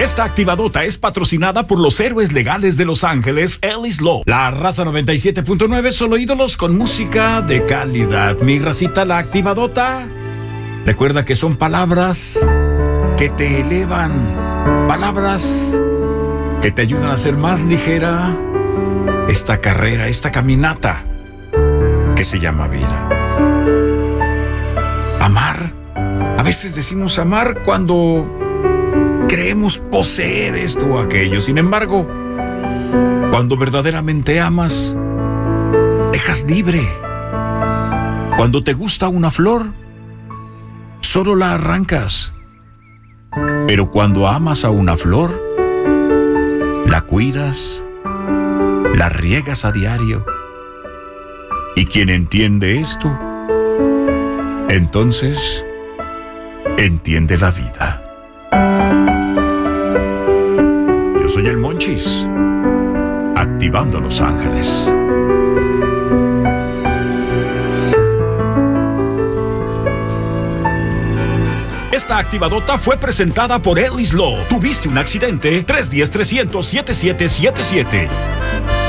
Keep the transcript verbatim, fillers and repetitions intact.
Esta activadota es patrocinada por los héroes legales de Los Ángeles, Ellis Law. La raza noventa y siete punto nueve, solo ídolos con música de calidad. Mi racita, la activadota. Recuerda que son palabras que te elevan, palabras que te ayudan a hacer más ligera esta carrera, esta caminata que se llama vida. Amar. A veces decimos amar cuando creemos poseer esto o aquello. Sin embargo, cuando verdaderamente amas, dejas libre. Cuando te gusta una flor, solo la arrancas. Pero cuando amas a una flor, la cuidas, la riegas a diario. Y quien entiende esto, entonces entiende la vida. Yo soy el Monchis, activando Los Ángeles. Esta activadota fue presentada por Ellis Law. ¿Tuviste un accidente? tres uno cero, trescientos, setenta y siete setenta y siete.